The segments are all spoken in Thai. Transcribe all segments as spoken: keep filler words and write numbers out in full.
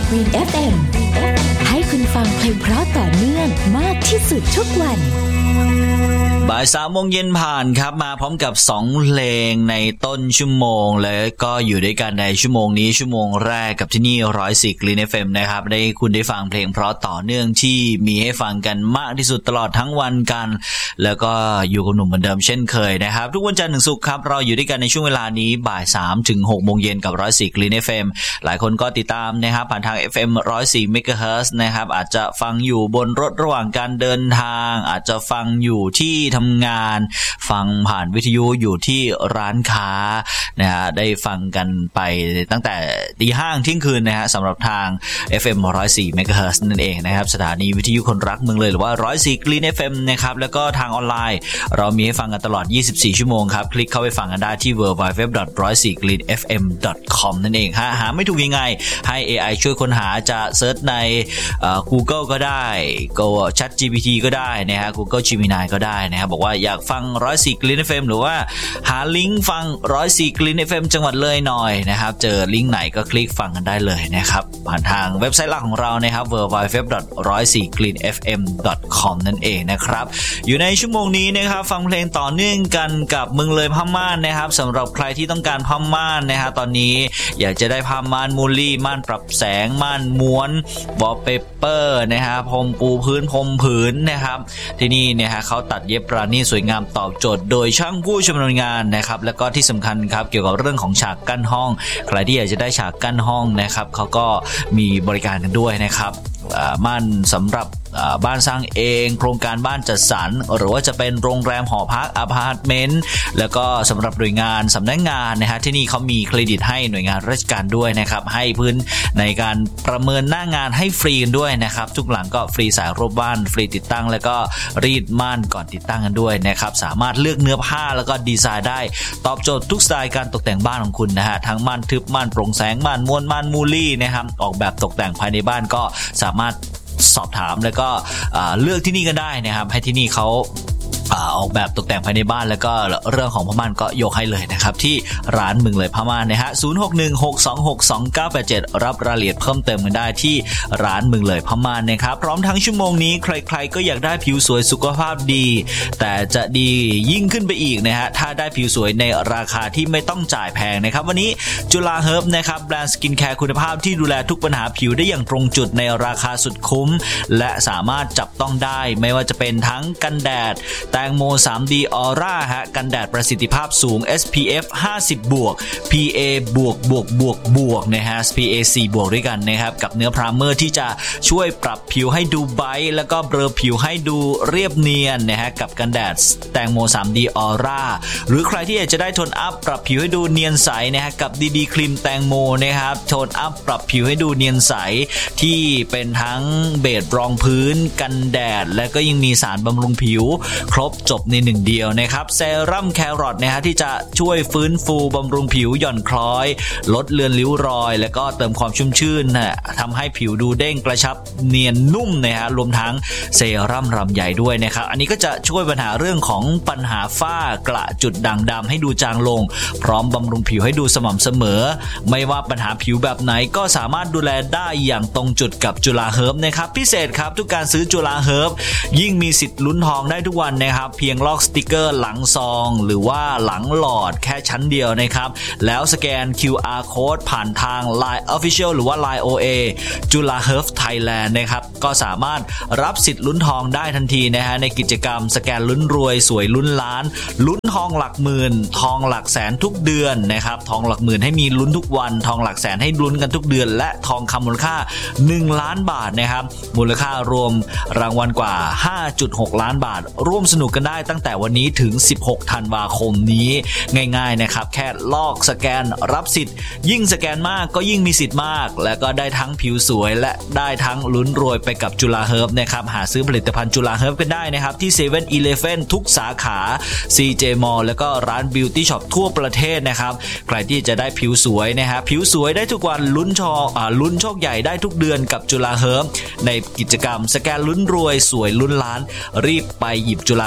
Green เอฟ เอ็ม ให้คุณฟังเพลงเพราะต่อเนื่องมากที่สุดทุกวันบ่ายสามโมงเย็นผ่านครับมาพร้อมกับสองเพลงในต้นชั่วโมงแล้วก็อยู่ด้วยกันในชั่วโมงนี้ชั่วโมงแรกกับที่นี่หนึ่งศูนย์สี่ Green เอฟ เอ็ม นะครับได้คุณได้ฟังเพลงเพราะต่อเนื่องที่มีให้ฟังกันมากที่สุดตลอดทั้งวันกันแล้วก็อยู่กับหนุ่มเหมือนเดิมเช่นเคยนะครับทุกวันจันทร์ถึงศุกร์ครับเราอยู่ด้วยกันในช่วงเวลานี้บ่ายสามถึงหกโมงเย็นกับหนึ่งศูนย์สี่ Green เอฟ เอ็ม หลายคนก็ติดตามนะครับผ่านทาง เอฟ เอ็ม หนึ่งศูนย์สี่ เมกะเฮิรตซ์ นะครับอาจจะฟังอยู่บนรถระหว่างการเดินทางอาจจะฟังอยู่ที่ทำงานฟังผ่านวิทยุอยู่ที่ร้านค้านะฮะได้ฟังกันไปตั้งแต่ตีห้าเที่ยงคืนนะฮะสำหรับทาง เอฟ เอ็ม หนึ่งศูนย์สี่ เมกะเฮิรตซ์ นั่นเองนะครับสถานีวิทยุคนรักเมืองเลยหรือว่าหนึ่งศูนย์สี่ Green เอฟ เอ็ม นะครับแล้วก็ทางออนไลน์เรามีให้ฟังกันตลอดยี่สิบสี่ชั่วโมงครับคลิกเข้าไปฟังกันได้ที่ ดับเบิลยู ดับเบิลยู ดับเบิลยู ดอท หนึ่งศูนย์สี่ กรีน เอฟ เอ็ม ดอท คอม นั่นเองฮะหาไม่ถูกยังไงให้ เอ ไอ ช่วยค้นหาจะเซิร์ชในเอ่อ Google ก็ได้ Go ChatGPT ก็ได้นะฮะ Google Gemini ก็ได้นะครับบอกว่าอยากฟังหนึ่งศูนย์สี่ Green เอฟ เอ็ม หรือว่าหาลิงก์ฟังหนึ่งศูนย์สี่ Green เอฟ เอ็ม จังหวัดเลยหน่อยนะครับเจอลิงก์ไหนก็คลิกฟังกันได้เลยนะครับผ่านทางเว็บไซต์หลักของเรานะครับ ดับเบิลยู ดับเบิลยู ดับเบิลยู ดอท หนึ่งศูนย์สี่ กรีน เอฟ เอ็ม ดอท คอม นั่นเองนะครับอยู่ในชั่วโมงนี้นะครับฟังเพลงต่อเนื่องกันกับเมืองเลยผ้าม่านนะครับสำหรับใครที่ต้องการผ้าม่านนะฮะตอนนี้อยากจะได้ผ้าม่านมูลลี่ม่านปรับแสงม่านม้วนวอลเปเปอร์นะฮะพรมปูพื้นพรมผืนนะครับที่นี่เนี่ยฮะเขาตัดเย็บประณีตสวยงามตอบโจทย์โดยช่างผู้ชำนาญงานนะครับแล้วก็ที่สำคัญครับเกี่ยวกับเรื่องของฉากกั้นห้องใครที่อยากจะได้ฉากกั้นห้องนะครับเขาก็มีบริการกันด้วยนะครับม่านสำหรับบ้านสร้างเองโครงการบ้านจัดสรรหรือว่าจะเป็นโรงแรมหอพักอพาร์ตเมนต์แล้วก็สำหรับหน่วยงานสำนักงานนะฮะที่นี่เขามีเครดิตให้หน่วยงานราชการด้วยนะครับให้พื้นในการประเมินหน้างานให้ฟรีกันด้วยนะครับทุกหลังก็ฟรีสายรบบ้านฟรีติดตั้งแล้วก็รีดม่านก่อนติดตั้งกันด้วยนะครับสามารถเลือกเนื้อผ้าแล้วก็ดีไซน์ได้ตอบโจทย์ทุกสไตล์การตกแต่งบ้านของคุณนะฮะทั้งม่านทึบม่านโปร่งแสงม่านม้วนม่านมูลี่นะครับออกแบบตกแต่งภายในบ้านก็สามารถสอบถามแล้วก็เลือกที่นี่ก็ได้นะครับให้ที่นี่เขาออกแบบตกแต่งภายในบ้านแล้วก็เรื่องของผ้าม่านก็ยกให้เลยนะครับที่ร้านเมืองเลยผ้าม่านนะฮะศูนย์ หก หนึ่ง หก สอง หก สอง เก้า แปด เจ็ดรับรายละเอียดเพิ่มเติมกันได้ที่ร้านเมืองเลยผ้าม่านนะครับพร้อมทั้งชั่วโมงนี้ใครๆก็อยากได้ผิวสวยสุขภาพดีแต่จะดียิ่งขึ้นไปอีกนะฮะถ้าได้ผิวสวยในราคาที่ไม่ต้องจ่ายแพงนะครับวันนี้จุฬาเฮิร์บนะครับแบรนด์สกินแคร์คุณภาพที่ดูแลทุกปัญหาผิวได้อย่างตรงจุดในราคาสุดคุ้มและสามารถจับต้องได้ไม่ว่าจะเป็นทั้งกันแดดแตงโม ทรี ดี Aura ฮะกันแดดประสิทธิภาพสูง เอส พี เอฟ ห้าสิบ บวก พี เอ บวกบวกบวกบวกนะฮะ พี เอ สี่ บวกด้วยกันนะครับกับเนื้อพรามเมอร์ที่จะช่วยปรับผิวให้ดูไบรท์แล้วก็เบลอผิวให้ดูเรียบเนียนนะฮะกับกันแดดแตงโม ทรี ดี Aura หรือใครที่อยากจะได้โทนอัพปรับผิวให้ดูเนียนใสนะฮะกับดีดีครีมแตงโมนะครับโทนอัพปรับผิวให้ดูเนียนใสที่เป็นทั้งเบสรองพื้นกันแดดและก็ยังมีสารบำรุงผิวครบจบในหนึ่งเดียวนะครับเซรั่มแครอทนะฮะที่จะช่วยฟื้นฟูบำรุงผิวหย่อนคล้อยลดเลือนริ้วรอยแล้วก็เติมความชุ่มชื่นนะทำให้ผิวดูเด้งกระชับเนียนนุ่มนะฮะรวมทั้งเซรั่มรำใหญ่ด้วยนะครับอันนี้ก็จะช่วยปัญหาเรื่องของปัญหาฝ้ากระจุดด่างดำให้ดูจางลงพร้อมบำรุงผิวให้ดูสม่ำเสมอไม่ว่าปัญหาผิวแบบไหนก็สามารถดูแลได้อย่างตรงจุดกับจุฬาเฮิร์บนะครับพิเศษครับทุกการซื้อจุฬาเฮิร์บยิ่งมีสิทธิ์ลุ้นทองได้ทุกวันนะครับเพียงลอกสติกเกอร์หลังซองหรือว่าหลังหลอดแค่ชั้นเดียวนะครับแล้วสแกน คิว อาร์ Code ผ่านทาง ไลน์ Official หรือว่า ไลน์ โอ เอ จุฬาเฮิร์บไทยแลนด์นะครับก็สามารถรับสิทธิ์ลุ้นทองได้ทันทีนะฮะในกิจกรรมสแกนลุ้นรวยสวยลุ้นล้านลุ้นทองหลักหมื่นทองหลักแสนทุกเดือนนะครับทองหลักหมื่นให้มีลุ้นทุกวันทองหลักแสนให้ลุ้นกันทุกเดือนและทองคำมูลค่าหนึ่งล้านบาทนะครับมูลค่ารวมรางวัลกว่า ห้าจุดหก ล้านบาทร่วมสนุกกันได้ตั้งแต่วันนี้ถึงสิบหกธันวาคมนี้ง่ายๆนะครับแค่ลอกสแกนรับสิทธิ์ยิ่งสแกนมากก็ยิ่งมีสิทธิ์มากและก็ได้ทั้งผิวสวยและได้ทั้งลุ้นรวยไปกับจุฬาเฮิร์บนะครับหาซื้อผลิตภัณฑ์จุฬาเฮิร์บกันได้นะครับที่ เซเว่น อีเลฟเว่น ทุกสาขา ซี เจ Mall แล้วก็ร้านบิวตี้ช็อปทั่วประเทศนะครับใครที่จะได้ผิวสวยนะฮะผิวสวยได้ทุกวันลุ้นโชคอ่าลุ้นโชคใหญ่ได้ทุกเดือนกับจุฬาเฮิร์บในกิจกรรมสแกนลุ้นรวยสวยลุ้นล้านรีบไปหยิบจุฬา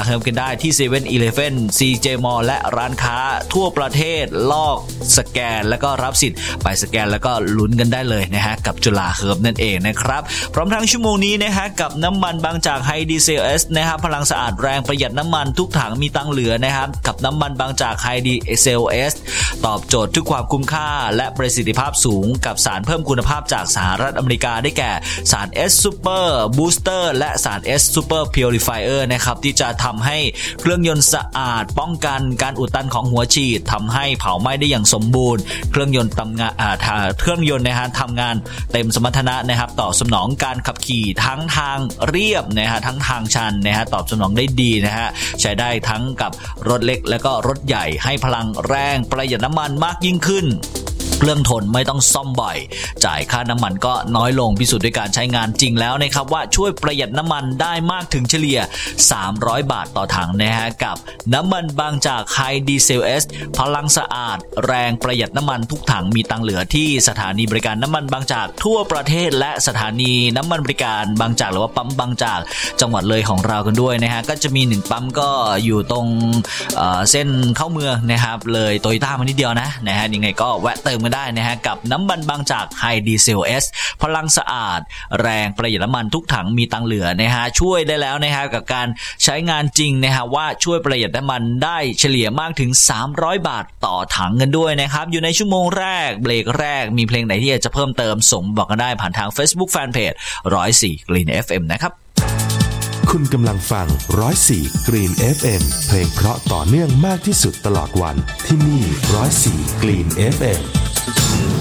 เฮิร์บกันได้ที่ เซเว่น อีเลฟเว่น ซี เจ Mall และร้านค้าทั่วประเทศลอกสแกนแล้วก็รับสิทธิ์ไปสแกนแล้วก็ลุ้นกันได้เลยนะฮะกับจุฬาเฮิร์บนั่นเองนะครับพร้อมทั้งชั่วโมงนี้นะฮะกับน้ำมันบางจากไฮดีเซลเอสนะครับพลังสะอาดแรงประหยัดน้ำมันทุกถังมีตังเหลือนะครับกับน้ำมันบางจากไฮดีเซลเอสตอบโจทย์ทุกความคุ้มค่าและประสิทธิภาพสูงกับสารเพิ่มคุณภาพจากสหรัฐอเมริกาได้แก่สาร S Super Booster และสาร S Super Purifier นะครับที่จะทำให้เครื่องยนต์สะอาดป้องกันการอุดตันของหัวฉีดทำให้เผาไหม้ได้อย่างสมบูรณ์เครื่องยนต์ทำงานอ่าเครื่องยนต์นะฮะทำงานเต็มสมรรถนะนะครับตอบสนองการขับขี่ทั้งทางเรียบนะฮะทั้งทางชันนะฮะตอบสนองได้ดีนะฮะใช้ได้ทั้งกับรถเล็กและก็รถใหญ่ให้พลังแรงประหยัดน้ำมันมากยิ่งขึ้นเครื่องทนไม่ต้องซ่อมบ่อยจ่ายค่าน้ำมันก็น้อยลงพิสูจน์ด้วยการใช้งานจริงแล้วนะครับว่าช่วยประหยัดน้ำมันได้มากถึงเฉลี่ยสามร้อยบาทต่อถังนะฮะกับน้ำมันบางจากไฮดีเซลเอสพลังสะอาดแรงประหยัดน้ำมันทุกถังมีตังเหลือที่สถานีบริการน้ำมันบางจากทั่วประเทศและสถานีน้ำมันบริการบางจากหรือว่าปั๊มบางจากจังหวัดเลยของเรากันด้วยนะฮะก็จะมีหนึ่งปั๊มก็อยู่ตรงเอ่อเส้นเข้าเมืองนะครับเลยโตโยต้ามานิดเดียวนะนะฮะยังไงก็แวะเติมกันได้นะฮะกับน้ำมันบางจากไฮดีเซลเอสพลังสะอาดแรงประหยัดน้ำมันทุกถังมีตังเหลือนะฮะช่วยได้แล้วนะฮะกับการใช้งานจริงนะฮะว่าช่วยประหยัดน้ำมันได้เฉลี่ยมากถึงสามร้อยบาทต่อถังกันด้วยนะครับอยู่ในชั่วโมงแรกเบรกแรกมีเพลงไหนที่อยากจะเพิ่มเติมส่งบอกกันได้ผ่านทาง Facebook Fanpage หนึ่งศูนย์สี่ Green เอฟ เอ็ม นะครับคุณกำลังฟังหนึ่งศูนย์สี่ Green เอฟ เอ็ม เพลงเพราะต่อเนื่องมากที่สุดตลอดวันที่นี่หนึ่งศูนย์สี่ Green เอฟ เอ็ม